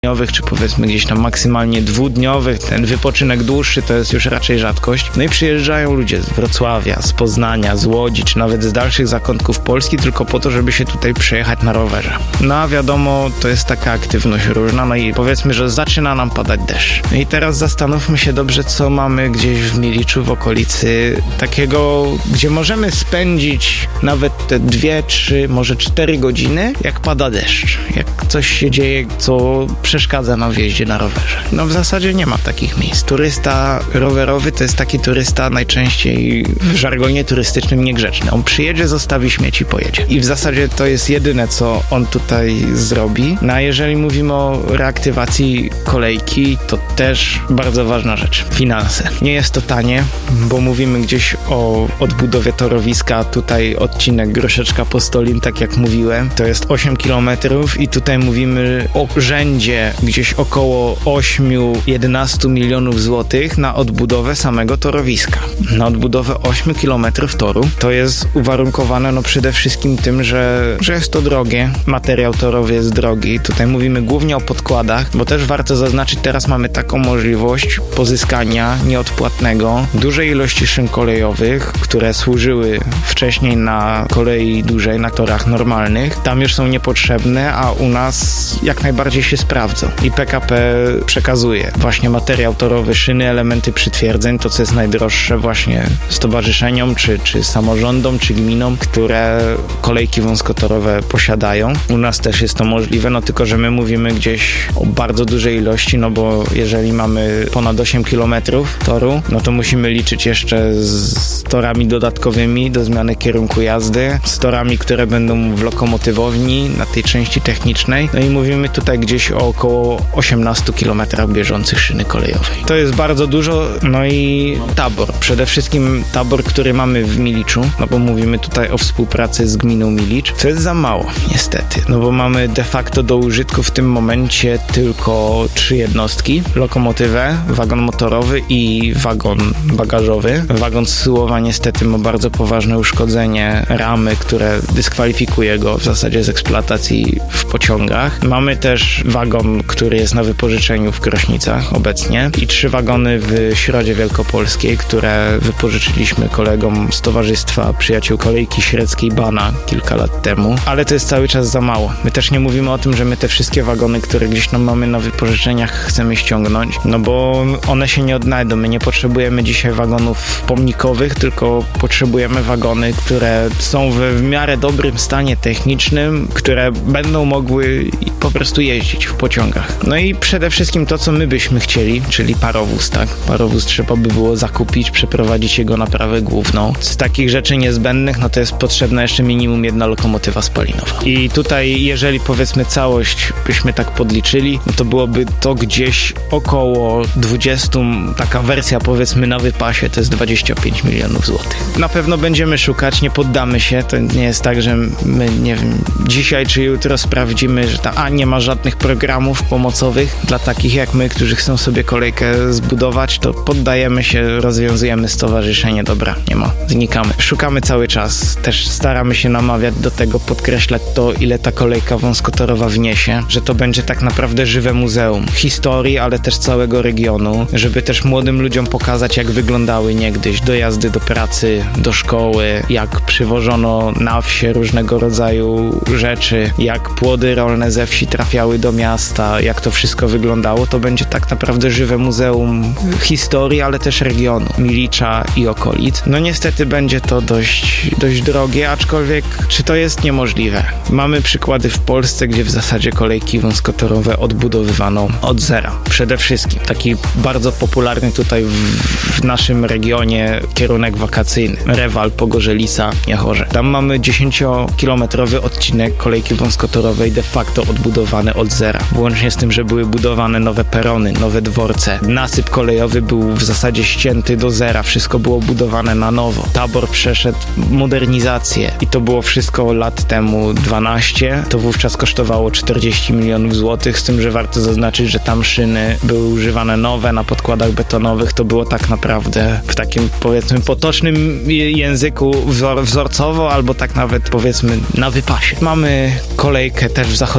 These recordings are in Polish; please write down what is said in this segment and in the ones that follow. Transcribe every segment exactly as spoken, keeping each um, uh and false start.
dniowych, czy powiedzmy gdzieś tam maksymalnie dwudniowych. Ten wypoczynek dłuższy to jest już raczej rzadkość. No i przyjeżdżają ludzie z Wrocławia, z Poznania, z Łodzi, czy nawet z dalszych zakątków Polski tylko po to, żeby się tutaj przejechać na rowerze. No a wiadomo, to jest taka aktywność różna, no i powiedzmy, że zaczyna nam padać deszcz. No i teraz zastanówmy się dobrze, co mamy gdzieś w Miliczu, w okolicy takiego, gdzie możemy spędzić nawet te dwie, trzy, może cztery godziny, jak pada deszcz. Jak coś się dzieje, co przeszkadza nam w jeździe na rowerze. No w zasadzie nie ma takich miejsc. Turysta rowerowy to jest taki turysta najczęściej w żargonie turystycznym niegrzeczny. On przyjedzie, zostawi śmieci, pojedzie. I w zasadzie to jest jedyne, co on tutaj zrobi. No a jeżeli mówimy o reaktywacji kolejki, to też bardzo ważna rzecz. Finanse. Nie jest to tanie, bo mówimy gdzieś o odbudowie torowiska. Tutaj odcinek Groszeczka-Postolin, tak jak mówiłem, to jest osiem kilometrów i tutaj mówimy o rzędzie gdzieś około osiem do jedenastu milionów złotych na odbudowę samego torowiska. Na odbudowę ośmiu kilometrów toru. To jest uwarunkowane no przede wszystkim tym, że, że jest to drogie. Materiał torowy jest drogi. Tutaj mówimy głównie o podkładach, bo też warto zaznaczyć, teraz mamy taką możliwość pozyskania nieodpłatnego dużej ilości szyn kolejowych, które służyły wcześniej na kolei dużej, na torach normalnych. Tam już są niepotrzebne, a u nas jak najbardziej się sprawdzą. I P K P przekazuje właśnie materiał torowy, szyny, elementy przytwierdzeń, to co jest najdroższe właśnie stowarzyszeniom, czy, czy samorządom, czy gminom, które kolejki wąskotorowe posiadają. U nas też jest to możliwe, no tylko, że my mówimy gdzieś o bardzo dużej ilości, no bo jeżeli mamy ponad osiem kilometrów toru, no to musimy liczyć jeszcze z torami dodatkowymi do zmiany kierunku jazdy, z torami, które będą w lokomotywowni na tej części technicznej, no i mówimy tutaj gdzieś o około osiemnastu kilometrach bieżących szyny kolejowej. To jest bardzo dużo, no i tabor. Przede wszystkim tabor, który mamy w Miliczu, no bo mówimy tutaj o współpracy z gminą Milicz. To jest za mało, niestety, no bo mamy de facto do użytku w tym momencie tylko trzy jednostki. Lokomotywę, wagon motorowy i wagon bagażowy. Wagon zsyłowa niestety ma bardzo poważne uszkodzenie ramy, które dyskwalifikuje go w zasadzie z eksploatacji w pociągach. Mamy też wagon, który jest na wypożyczeniu w Krośnicach obecnie i trzy wagony w Środzie Wielkopolskiej, które wypożyczyliśmy kolegom z Towarzystwa Przyjaciół Kolejki Średzkiej Bana kilka lat temu, ale to jest cały czas za mało. My też nie mówimy o tym, że my te wszystkie wagony, które gdzieś tam mamy na wypożyczeniach, chcemy ściągnąć, no bo one się nie odnajdą. My nie potrzebujemy dzisiaj wagonów pomnikowych, tylko potrzebujemy wagony, które są we w miarę dobrym stanie technicznym, które będą mogły po prostu jeździć w pociągach. No i przede wszystkim to, co my byśmy chcieli, czyli parowóz, tak? Parowóz trzeba by było zakupić, przeprowadzić jego naprawę główną. Z takich rzeczy niezbędnych, no to jest potrzebna jeszcze minimum jedna lokomotywa spalinowa. I tutaj, jeżeli powiedzmy całość byśmy tak podliczyli, no to byłoby to gdzieś około dwudziestu, taka wersja powiedzmy na wypasie, to jest dwadzieścia pięć milionów złotych. Na pewno będziemy szukać, nie poddamy się, to nie jest tak, że my, nie wiem, dzisiaj czy jutro sprawdzimy, że tam, a nie ma żadnych programów pomocowych dla takich jak my, którzy chcą sobie kolejkę zbudować, to poddajemy się, rozwiązujemy stowarzyszenie, dobra, nie ma, znikamy. Szukamy cały czas, też staramy się namawiać do tego, podkreślać to, ile ta kolejka wąskotorowa wniesie, że to będzie tak naprawdę żywe muzeum historii, ale też całego regionu, żeby też młodym ludziom pokazać, jak wyglądały niegdyś dojazdy do pracy, do szkoły, jak przywożono na wsie różnego rodzaju rzeczy, jak płody rolne ze wsi trafiały do miasta, jak to wszystko wyglądało, to będzie tak naprawdę żywe muzeum historii, ale też regionu, Milicza i okolic. No niestety będzie to dość, dość drogie, aczkolwiek czy to jest niemożliwe? Mamy przykłady w Polsce, gdzie w zasadzie kolejki wąskotorowe odbudowywano od zera. Przede wszystkim taki bardzo popularny tutaj w, w naszym regionie kierunek wakacyjny. Rewal, Pogorzelica, Niechorze. Tam mamy dziesięciokilometrowy odcinek kolejki wąskotorowej de facto odbudowany od zera. Włącznie z tym, że były budowane nowe perony, nowe dworce. Nasyp kolejowy był w zasadzie ścięty do zera. Wszystko było budowane na nowo. Tabor przeszedł modernizację i to było wszystko lat temu dwanaście. To wówczas kosztowało czterdzieści milionów złotych, z tym, że warto zaznaczyć, że tam szyny były używane nowe na podkładach betonowych. To było tak naprawdę w takim powiedzmy potocznym języku wzor- wzorcowo albo tak nawet powiedzmy na wypasie. Mamy kolejkę też w zachodniopomorskim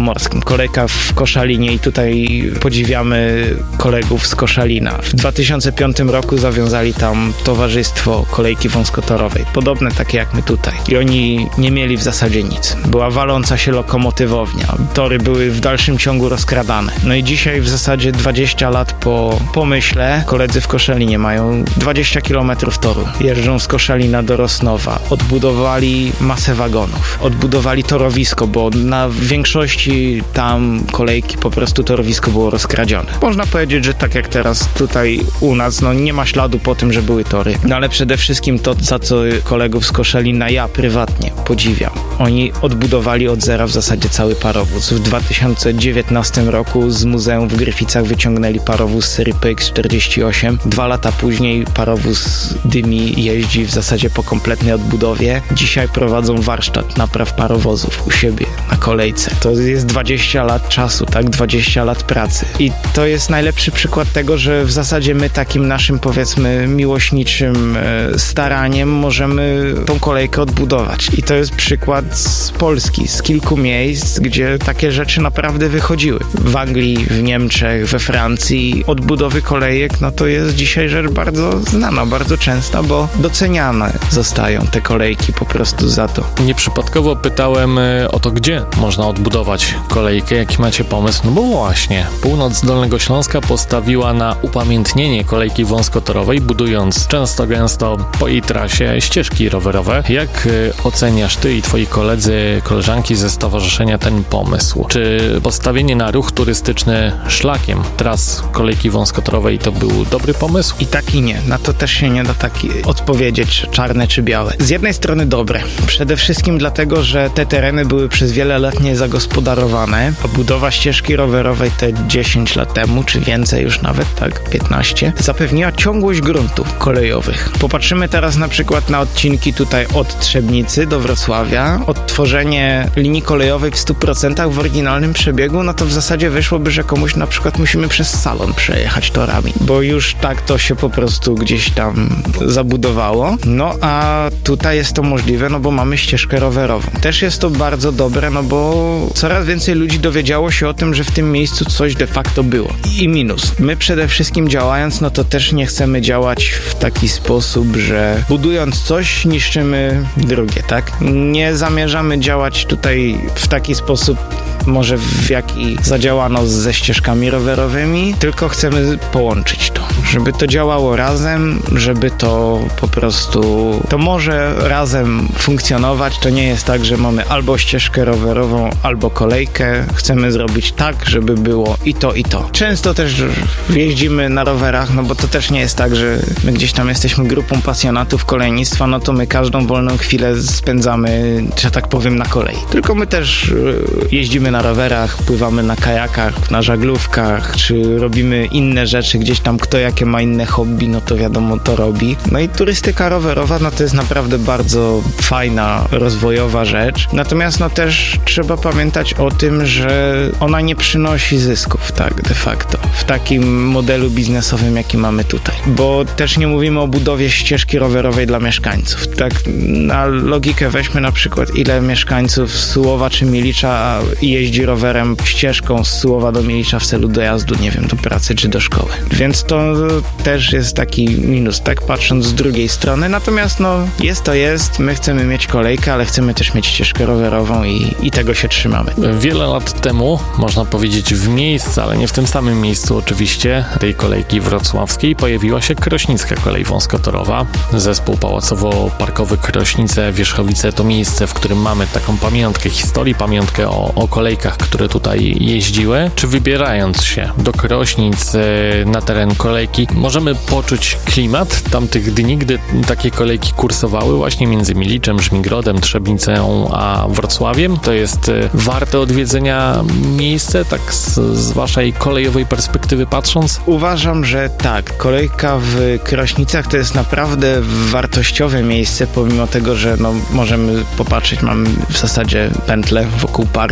Pomorskim. Kolejka w Koszalinie i tutaj podziwiamy kolegów z Koszalina. W dwa tysiące piątym roku zawiązali tam towarzystwo kolejki wąskotorowej. Podobne takie jak my tutaj. I oni nie mieli w zasadzie nic. Była waląca się lokomotywownia. Tory były w dalszym ciągu rozkradane. No i dzisiaj w zasadzie dwadzieścia lat po pomyśle koledzy w Koszalinie mają dwadzieścia kilometrów toru. Jeżdżą z Koszalina do Rosnowa. Odbudowali masę wagonów. Odbudowali torowisko, bo na większości tam kolejki po prostu torowisko było rozkradzione. Można powiedzieć, że tak jak teraz tutaj u nas, no nie ma śladu po tym, że były tory. No ale przede wszystkim to, za co kolegów z Koszalina ja prywatnie podziwiam. Oni odbudowali od zera w zasadzie cały parowóz. W dwa tysiące dziewiętnastym roku z muzeum w Gryficach wyciągnęli parowóz serii P X czterdzieści osiem. Dwa lata później parowóz dymi jeździ w zasadzie po kompletnej odbudowie. Dzisiaj prowadzą warsztat napraw parowozów u siebie na kolejce. To jest dwadzieścia lat czasu, tak? dwadzieścia lat pracy. I to jest najlepszy przykład tego, że w zasadzie my takim naszym, powiedzmy, miłośniczym staraniem możemy tą kolejkę odbudować. I to jest przykład z Polski, z kilku miejsc, gdzie takie rzeczy naprawdę wychodziły. W Anglii, w Niemczech, we Francji odbudowy kolejek, no to jest dzisiaj rzecz bardzo znana, bardzo częsta, bo doceniane zostają te kolejki po prostu za to. Nieprzypadkowo pytałem o to, gdzie można odbudować kolejkę, jaki macie pomysł, no bo właśnie, północ Dolnego Śląska postawiła na upamiętnienie kolejki wąskotorowej, budując często gęsto po jej trasie ścieżki rowerowe. Jak oceniasz ty i twoi koledzy, koleżanki ze stowarzyszenia ten pomysł? Czy postawienie na ruch turystyczny szlakiem tras kolejki wąskotorowej to był dobry pomysł? I tak i nie. Na to też się nie da tak odpowiedzieć, czarne czy białe. Z jednej strony dobre. Przede wszystkim dlatego, że te tereny były przez wiele lat niezagospodarowane. Budowa ścieżki rowerowej te dziesięć lat temu, czy więcej już nawet, tak, piętnaście, zapewniła ciągłość gruntów kolejowych. Popatrzymy teraz na przykład na odcinki tutaj od Trzebnicy do Wrocławia. Odtworzenie linii kolejowej w stu procentach w oryginalnym przebiegu, no to w zasadzie wyszłoby, że komuś na przykład musimy przez salon przejechać torami, bo już tak to się po prostu gdzieś tam zabudowało. No a tutaj jest to możliwe, no bo mamy ścieżkę rowerową. Też jest to bardzo dobre, no bo coraz więcej ludzi dowiedziało się o tym, że w tym miejscu coś de facto było. I minus. My przede wszystkim działając, no to też nie chcemy działać w taki sposób, że budując coś, niszczymy drugie, tak? Nie zamierzamy działać tutaj w taki sposób, może w jaki zadziałano ze ścieżkami rowerowymi, tylko chcemy połączyć to, żeby to działało razem, żeby to po prostu, to może razem funkcjonować. To nie jest tak, że mamy albo ścieżkę rowerową, albo kolejkę. Chcemy zrobić tak, żeby było i to, i to. Często też jeździmy na rowerach, no bo to też nie jest tak, że my gdzieś tam jesteśmy grupą pasjonatów kolejnictwa, no to my każdą wolną chwilę spędzamy, że tak powiem, na kolei. Tylko my też jeździmy na rowerach, pływamy na kajakach, na żaglówkach, czy robimy inne rzeczy, gdzieś tam kto jakie ma inne hobby, no to wiadomo, to robi. No i turystyka rowerowa, no to jest naprawdę bardzo fajna, rozwojowa rzecz. Natomiast no też trzeba pamiętać o tym, że ona nie przynosi zysków, tak, de facto, w takim modelu biznesowym, jaki mamy tutaj. Bo też nie mówimy o budowie ścieżki rowerowej dla mieszkańców. Tak, na logikę weźmy na przykład, ile mieszkańców Sułowa czy Milicza jeździ rowerem ścieżką z Sułowa do Milicza w celu dojazdu, nie wiem, do pracy czy do szkoły. Więc to też jest taki minus, tak, patrząc z drugiej strony. Natomiast no, jest to jest, my chcemy mieć kolejkę, ale chcemy też mieć ścieżkę rowerową i, i tego się trzymamy. Wiele lat temu, można powiedzieć w miejscu, ale nie w tym samym miejscu oczywiście, tej kolejki wrocławskiej pojawiła się Krośnicka Kolej Wąskotorowa. Zespół Pałacowo-Parkowy Krośnice-Wierzchowice to miejsce, w którym mamy taką pamiątkę historii, pamiątkę o, o kolejkach, które tutaj jeździły. Czy wybierając się do Krośnic na teren kolejki, możemy poczuć klimat tamtych dni, gdy takie kolejki kursowały właśnie między Miliczem, Żmigrodem, Trzebnicą a Wrocławiem? To jest warte odwiedzenia miejsce, tak z, z waszej kolejowej perspektywy patrząc? Uważam, że tak. Kolejka w Krośnicach to jest naprawdę wartościowe miejsce, pomimo tego, że no, możemy popatrzeć, mamy w zasadzie pętlę wokół parku,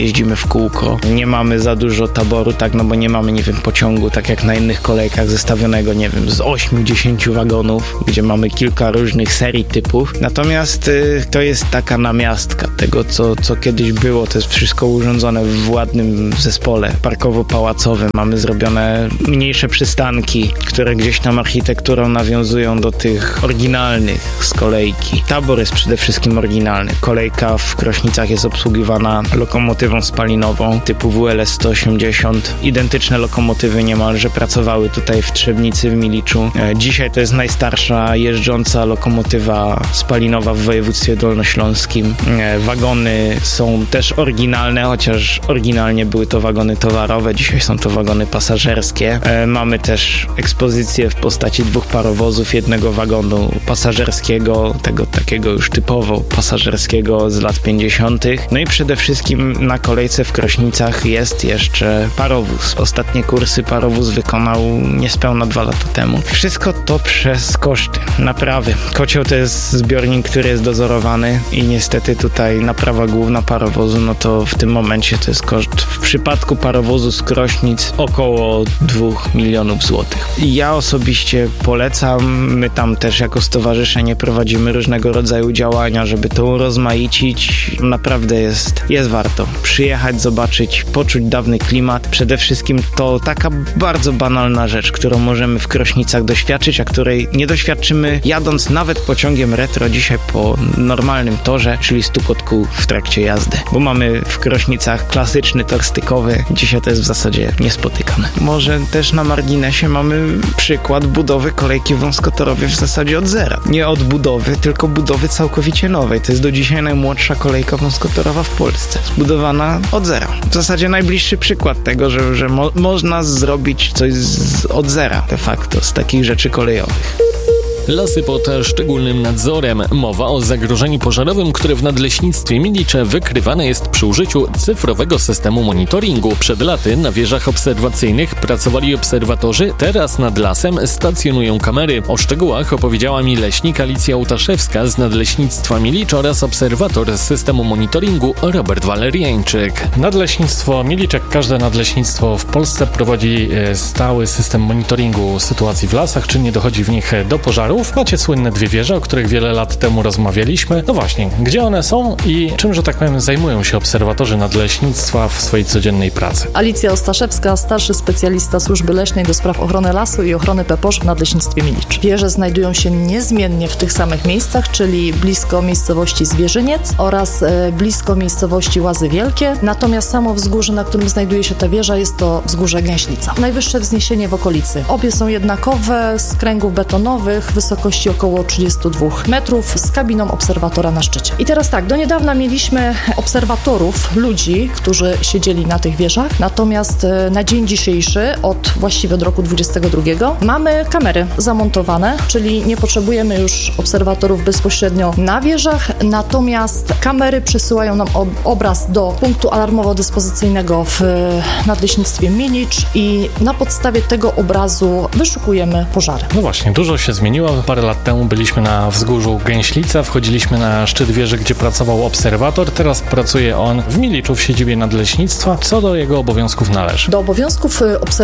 jeździmy w kółko. Nie mamy za dużo taboru, tak, no bo nie mamy, nie wiem, pociągu, tak jak na innych kolejkach zestawionego, nie wiem, z ośmiu dziesięciu wagonów, gdzie mamy kilka różnych serii typów. Natomiast y, to jest taka namiastka tego, co, co kiedyś było. To jest wszystko urządzone w ładnym zespole parkowo-pałacowym. Mamy zrobione mniejsze przystanki, które gdzieś tam architekturą nawiązują do tych oryginalnych z kolejki. Tabor jest przede wszystkim oryginalny. Kolejka w Krośnicach jest obsługiwana lokomotywą spalinową typu W L S sto osiemdziesiąt. Identyczne lokomotywy niemalże pracowały tutaj w Trzebnicy, w Miliczu. Dzisiaj to jest najstarsza jeżdżąca lokomotywa spalinowa w województwie dolnośląskim. Wagony są też oryginalne, chociaż oryginalnie były to wagony towarowe, dzisiaj są to wagony pasażerskie. Mamy też ekspozycję w postaci dwóch parowozów, jednego wagonu pasażerskiego, tego takiego już typowo pasażerskiego z lat pięćdziesiątych. No i przede wszystkim na kolejce w Krośnicach jest jeszcze parowóz. Ostatnie kursy parowóz wykonał niespełna dwa lata temu. Wszystko to przez koszty naprawy. Kocioł to jest zbiornik, który jest dozorowany i niestety tutaj naprawa główna parowozu, no to w tym momencie to jest koszt w przypadku parowozu z Krośnic około dwóch milionów złotych. Ja osobiście polecam, my tam też jako stowarzyszenie prowadzimy różnego rodzaju działania, żeby to urozmaicić. Naprawdę jest, jest warto przyjechać, zobaczyć, poczuć dawny klimat. Przede wszystkim to taka bardzo banalna rzecz, którą możemy w Krośnicach doświadczyć, a której nie doświadczymy jadąc nawet pociągiem retro dzisiaj po normalnym torze, czyli stukot kół w trakcie jazdy. Bo mamy w Krośnicach klasyczny tor stykowy, dzisiaj to jest w zasadzie niespotykane. Może też na marginesie mamy przykład budowy kolejki wąskotorowej w zasadzie od zera. Nie od budowy, tylko budowy całkowicie nowej. To jest do dzisiaj najmłodsza kolejka wąskotorowa w Polsce. Zbudowana od zera. W zasadzie najbliższy przykład tego, że, że mo- można zrobić coś z, od zera de facto, z takich rzeczy kolejowych. Lasy pod szczególnym nadzorem. Mowa o zagrożeniu pożarowym, które w Nadleśnictwie Milicz wykrywane jest przy użyciu cyfrowego systemu monitoringu. Przed laty na wieżach obserwacyjnych pracowali obserwatorzy, teraz nad lasem stacjonują kamery. O szczegółach opowiedziała mi leśnik Alicja Łutaszewska z Nadleśnictwa Milicz oraz obserwator systemu monitoringu Robert Waleriańczyk. Nadleśnictwo Milicz, jak każde nadleśnictwo w Polsce, prowadzi stały system monitoringu sytuacji w lasach, czy nie dochodzi w nich do pożaru. Macie słynne dwie wieże, o których wiele lat temu rozmawialiśmy. No właśnie, gdzie one są i czym, że tak powiem, zajmują się obserwatorzy nadleśnictwa w swojej codziennej pracy? Alicja Ostaszewska, starszy specjalista Służby Leśnej do spraw ochrony lasu i ochrony peposz w Nadleśnictwie Milicz. Wieże znajdują się niezmiennie w tych samych miejscach, czyli blisko miejscowości Zwierzyniec oraz e, blisko miejscowości Łazy Wielkie. Natomiast samo wzgórze, na którym znajduje się ta wieża, jest to wzgórze Gęślica. Najwyższe wzniesienie w okolicy. Obie są jednakowe, z kręgów betonowych, wysokości około trzydzieści dwa metrów, z kabiną obserwatora na szczycie. I teraz tak, do niedawna mieliśmy obserwatorów, ludzi, którzy siedzieli na tych wieżach, natomiast na dzień dzisiejszy, od właściwie od roku dwudziestego drugiego, mamy kamery zamontowane, czyli nie potrzebujemy już obserwatorów bezpośrednio na wieżach, natomiast kamery przesyłają nam ob- obraz do punktu alarmowo-dyspozycyjnego w Nadleśnictwie Milicz i na podstawie tego obrazu wyszukujemy pożary. No właśnie, dużo się zmieniło. Parę lat temu byliśmy na wzgórzu Gęślica, wchodziliśmy na szczyt wieży, gdzie pracował obserwator. Teraz pracuje on w Miliczu, w siedzibie Nadleśnictwa. Co do jego obowiązków należy? Do obowiązków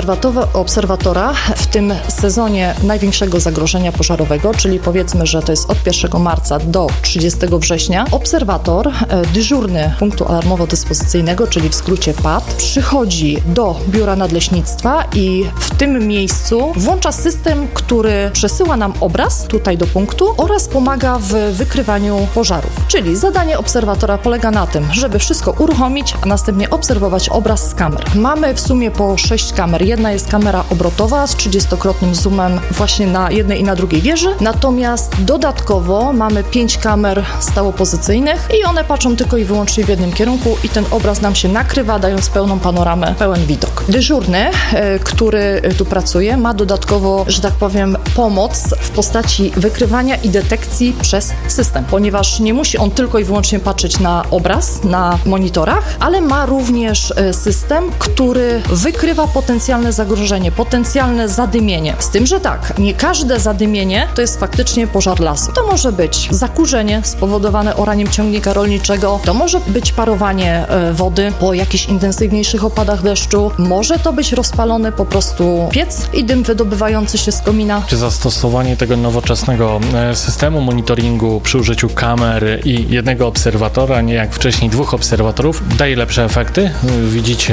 obserwatora w tym sezonie największego zagrożenia pożarowego, czyli powiedzmy, że to jest od pierwszego marca do trzydziestego września, obserwator dyżurny punktu alarmowo-dyspozycyjnego, czyli w skrócie P A D, przychodzi do biura Nadleśnictwa i w tym miejscu włącza system, który przesyła nam obraz tutaj do punktu oraz pomaga w wykrywaniu pożarów. Czyli zadanie obserwatora polega na tym, żeby wszystko uruchomić, a następnie obserwować obraz z kamer. Mamy w sumie po sześć kamer. Jedna jest kamera obrotowa z trzydziestokrotnym zoomem właśnie na jednej i na drugiej wieży, natomiast dodatkowo mamy pięć kamer stałopozycyjnych i one patrzą tylko i wyłącznie w jednym kierunku i ten obraz nam się nakrywa, dając pełną panoramę, pełen widok. Dyżurny, który tu pracuje, ma dodatkowo, że tak powiem, pomoc w postaci postaci wykrywania i detekcji przez system, ponieważ nie musi on tylko i wyłącznie patrzeć na obraz, na monitorach, ale ma również system, który wykrywa potencjalne zagrożenie, potencjalne zadymienie. Z tym, że tak, nie każde zadymienie to jest faktycznie pożar lasu. To może być zakurzenie spowodowane oraniem ciągnika rolniczego, to może być parowanie wody po jakichś intensywniejszych opadach deszczu, może to być rozpalony po prostu piec i dym wydobywający się z komina. Czy zastosowanie tego nowoczesnego systemu monitoringu przy użyciu kamer i jednego obserwatora, nie jak wcześniej dwóch obserwatorów, daje lepsze efekty? Widzicie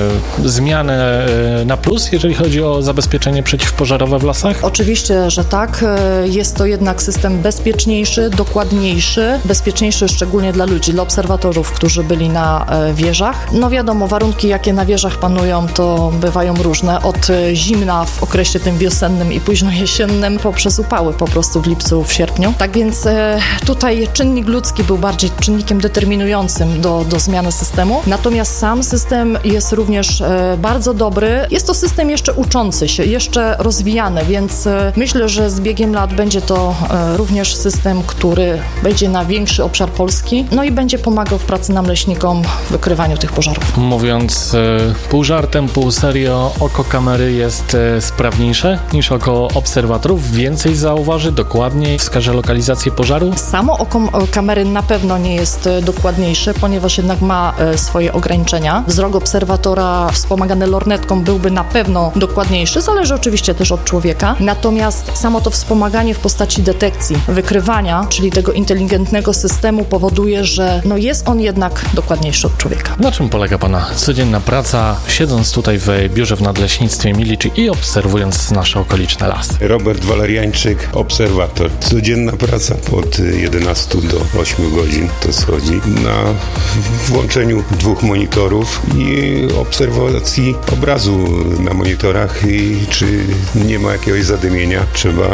zmianę na plus, jeżeli chodzi o zabezpieczenie przeciwpożarowe w lasach? Oczywiście, że tak. Jest to jednak system bezpieczniejszy, dokładniejszy, bezpieczniejszy szczególnie dla ludzi, dla obserwatorów, którzy byli na wieżach. No wiadomo, warunki jakie na wieżach panują, to bywają różne, od zimna w okresie tym wiosennym i późno jesiennym, poprzez upały po prostu w lipcu, w sierpniu. Tak więc tutaj czynnik ludzki był bardziej czynnikiem determinującym do, do zmiany systemu. Natomiast sam system jest również bardzo dobry. Jest to system jeszcze uczący się, jeszcze rozwijany, więc myślę, że z biegiem lat będzie to również system, który wejdzie na większy obszar Polski, no i będzie pomagał w pracy nam leśnikom w wykrywaniu tych pożarów. Mówiąc pół żartem, pół serio, oko kamery jest sprawniejsze niż oko obserwatorów? Więcej zauważy, dokładniej wskaże lokalizację pożaru? Samo oko kamery na pewno nie jest dokładniejsze, ponieważ jednak ma swoje ograniczenia. Wzrok obserwatora wspomagany lornetką byłby na pewno dokładniejszy, zależy oczywiście też od człowieka. Natomiast samo to wspomaganie w postaci detekcji, wykrywania, czyli tego inteligentnego systemu powoduje, że no jest on jednak dokładniejszy od człowieka. Na czym polega Pana codzienna praca, siedząc tutaj w biurze w Nadleśnictwie Miliczy i obserwując nasze okoliczne lasy? Robert Waleriańczyk, obserwator. Codzienna praca od jedenastu do ośmiu godzin to schodzi na włączeniu dwóch monitorów i obserwacji obrazu na monitorach i czy nie ma jakiegoś zadymienia. Trzeba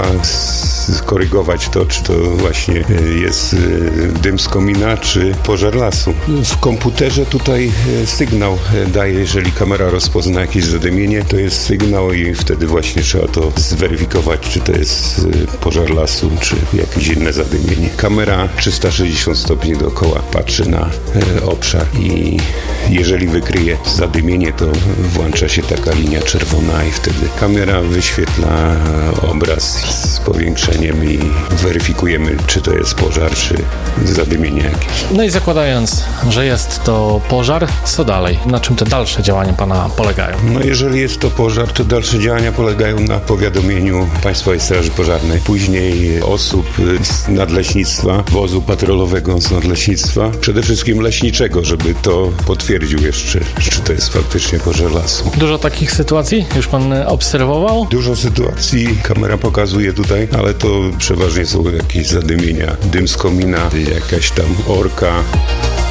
skorygować to, czy to właśnie jest dym z komina, czy pożar lasu. W komputerze tutaj sygnał daje, jeżeli kamera rozpozna jakieś zadymienie, to jest sygnał i wtedy właśnie trzeba to zweryfikować, czy to jest pożar lasu, czy jakieś inne zadymienie. Kamera trzysta sześćdziesiąt stopni dookoła patrzy na obszar i jeżeli wykryje zadymienie, to włącza się taka linia czerwona i wtedy kamera wyświetla obraz z powiększeniem i weryfikujemy, czy to jest pożar, czy zadymienie jakieś. No i zakładając, że jest to pożar, co dalej? Na czym te dalsze działania Pana polegają? No jeżeli jest to pożar, to dalsze działania polegają na powiadomieniu Państwowej Straży Pożarnej. Później osób z nadleśnictwa, wozu patrolowego z nadleśnictwa, przede wszystkim leśniczego, żeby to potwierdził jeszcze, czy to jest faktycznie pożar lasu. Dużo takich sytuacji już Pan obserwował? Dużo sytuacji kamera pokazuje tutaj, ale to przeważnie są jakieś zadymienia, dym z komina, jakaś tam orka.